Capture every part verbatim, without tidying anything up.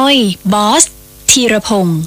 ยบอสธีรพงศ์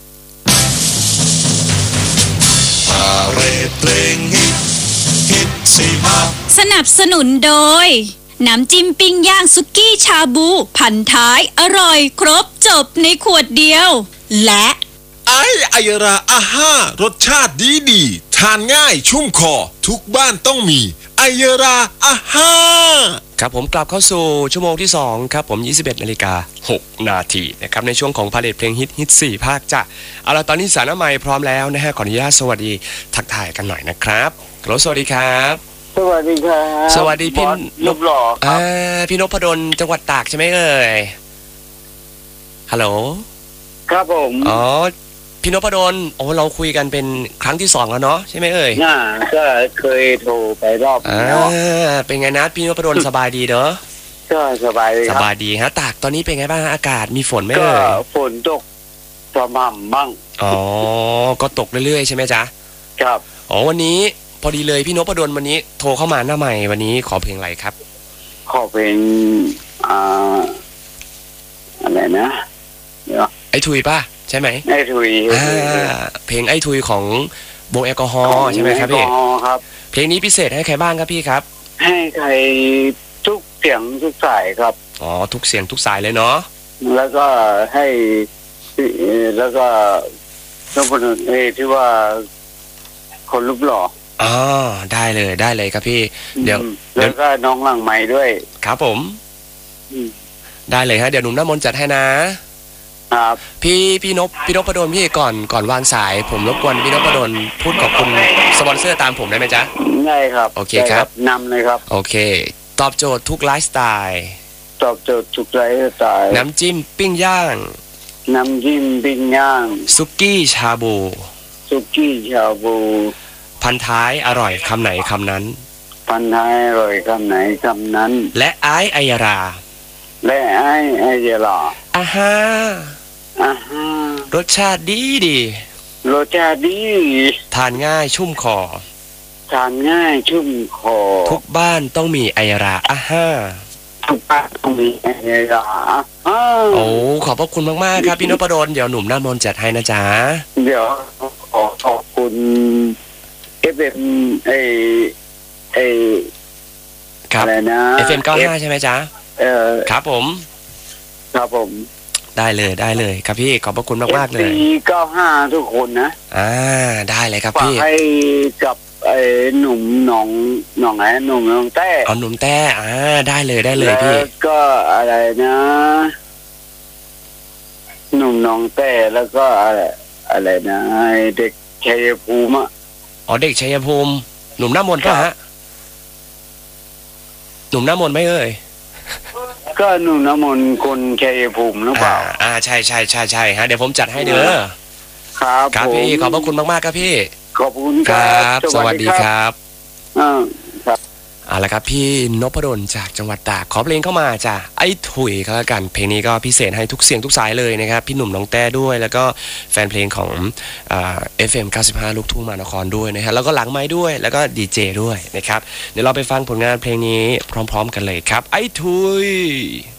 พาเรดเพลงฮิตฮิตสี่ห้าสนับสนุนโดยน้ำจิ้มปิ้งย่างสุกี้ชาบูพันท้ายอร่อยครบจบในขวดเดียวและไอไอยราอาห้ารสชาติดีดีทานง่ายชุ่มคอทุกบ้านต้องมีไอยราอาห้าครับผมกลับเข้าสู่ชั่วโมงที่สองครับผมยี่สิบเอ็ดนาฬิกาหกนาทีนะครับในช่วงของพาเลทเพลงฮิตฮิตสี่ภาคจ้ะเอาล่ะตอนนี้สารน้ำใหม่พร้อมแล้วนะฮะขออนุญาตสวัสดีทักทายกันหน่อยนะครับฮัลโหลสวัสดีครับสวัสดีครับสวัสดีพี่นพหล่อครับพี่นพดลจังหวัดตากใช่ไหมเอ่ยฮัลโหลครับผมอ๋อพี่นพดลโอ้เราคุยกันเป็นครั้งที่สองแล้วเนาะใช่ไหมเอ่ยน่าก็เคยโทรไปรอบแล้วเป็นไงนะพี่นพดลสบายดีเนาะก็สบายดีครับสบายดีฮะตากตอนนี้เป็นไงบ้างอากาศมีฝนไหมเอ่ยก็ฝนตกประมาณบ้างอ๋อก็ตกเรื่อยๆใช่ไหมจ๊ะครับอ๋อวันนี้พอดีเลยพี่นพดลวันนี้โทรเข้ามาหน้าใหม่วันนี้ขอเพลงอะไรครับขอเพลงอ่าอะไรนะเดี๋ยวไอ้ทุยป่ะใช่ไหมไอ้ทุยอ่าเพลงไอ้ทุยของวงแอลกอฮอล์ใช่ไหมครับพี่ครับเพลงนี้พิเศษให้ใครบ้างครับพี่ครับให้ใครทุกเสียงทุกสายครับอ๋อทุกเสียงทุกสายเลยเนาะแล้วก็ให้แล้วก็ต้องคนเอที่ว่าคนรูปหล่ออ๋อได้เลยได้เลยครับพี่เดี๋ยวแล้วก็น้องหลังไม้ด้วยครับผมได้เลยฮะเดี๋ยวหนุ่มน้ำมนต์จัดให้นะครับพี่พี่นพพี่นพดลพี่ก่อนก่อนวางสายผมรบกวนพี่นพดลพูดขอบคุณสปอนเซอร์ตามผมได้ไหมจ๊ะได้ครับโอเคครับนำเลยครับโอเคตอบโจทย์ทุกไลฟ์สไตล์ตอบโจทย์ทุกไลฟ์สไตล์น้ำจิ้มปิ้งย่างน้ำจิ้มปิ้งย่างสุกี้ชาบูสุกี้ชาบูพันท้ายอร่อยคำไหนคำนั้นพันท้ายอร่อยคำไหนคำนั้นและไอไอยราและไอไอยราอ่าฮะอ่าฮะรสชาติดีดีรสชาติดีทานง่ายชุ่มคอทานง่ายชุ่มคอทุกบ้านต้องมีไอราอ่าฮะทุกบ้านต้องมีไอราโอ้ขอบพระคุณมากๆครับพี่นพดลเดี๋ยวหนุ่มน้ำมนต์จัดให้นะจ๊ะเดี๋ยวขอขอบคุณเอฟเอ็มไอไออะไรนะเอฟ เอ็ม เก้าสิบห้าใช่ไหมจ๊ะเออครับผมครับผมได้เลยได้เลยครับพี่ขอบพระคุณมากมากเลยเอฟ ซี เก้าสิบห้าทุกคนนะอ่าได้เลยครับพี่ให้กับไอ้หนุ่มหนองหนองไหนหนุ่มหนองแต้อ๋อหนุ่มแต้อ่าได้เลยได้เลยพี่แล้วก็อะไรนะหนุ่มหนองแต้แล้วก็อะไรอะไรนะเด็กชัยภูมิอ๋อเด็กชัยภูมิหนุ่มหน้ามนต์ป่ะฮะหนุ่มหน้ามนต์ไหมเอ่ยก็หนุ่มน้ำมนต์คนชัยภูมิหรือเปล่าอ่าใช่ใช่ใช่ใช่ฮะเดี๋ยวผมจัดให้เด้อครับครับพี่ขอบพระคุณมากๆครับพี่ขอบคุณครับสวัสดีครับอ่าครับเอาละครับพี่นพดลจากจังหวัดตากขอเพลงเข้ามาจ้ะไอ้ถุยก็แล้วกันเพลงนี้ก็พิเศษให้ทุกเสียงทุกสายเลยนะครับพี่หนุ่มน้องแต้ด้วยแล้วก็แฟนเพลงของเอ่อ เอฟ เอ็ม เก้าสิบห้าลูกทุ่งมานครด้วยนะฮะแล้วก็หลังไม้ด้วยแล้วก็ดีเจด้วยนะครับเดี๋ยวเราไปฟังผลงานเพลงนี้พร้อมๆกันเลยครับไอ้ถุย